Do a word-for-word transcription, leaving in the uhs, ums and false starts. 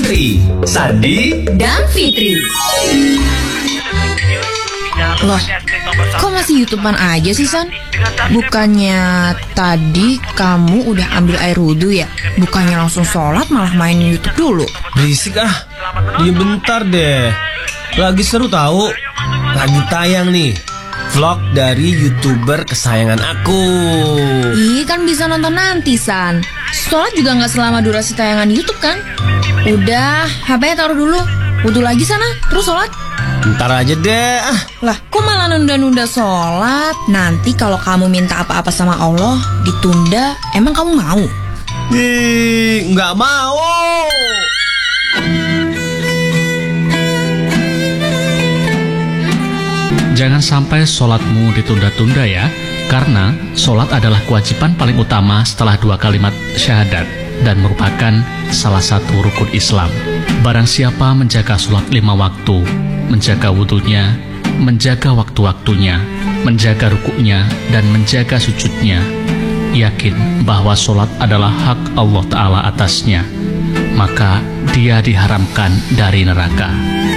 Henry, Sandi, dan Fitri. Loh, kok masih YouTubean aja sih, San? Bukannya tadi kamu udah ambil air wudhu ya? Bukannya langsung sholat malah main YouTube dulu? Berisik ah, diem bentar deh. Lagi seru tahu. Lagi tayang nih vlog dari YouTuber kesayangan aku. Ih, kan bisa nonton nanti, San. Sholat juga gak selama durasi tayangan YouTube kan? Udah, H P-nya taruh dulu. Wudhu lagi sana, terus sholat. Ntar aja deh ah. Lah, kok malah nunda-nunda sholat? Nanti kalau kamu minta apa-apa sama Allah ditunda, emang kamu mau? Ih, nggak mau. Jangan sampai sholatmu ditunda-tunda ya, karena sholat adalah kewajiban paling utama setelah dua kalimat syahadat dan merupakan salah satu rukun Islam. Barang siapa menjaga sholat lima waktu, menjaga wudhunya, menjaga waktu-waktunya, menjaga rukuknya, dan menjaga sujudnya, yakin bahwa sholat adalah hak Allah Ta'ala atasnya, maka dia diharamkan dari neraka.